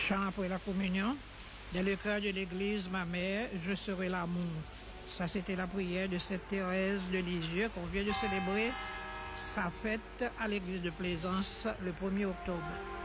Chant après la communion. Dans le cœur de l'église, ma mère, je serai l'amour. Ça, c'était la prière de Sainte Thérèse de Lisieux qu'on vient de célébrer sa fête à l'église de Plaisance le 1er octobre.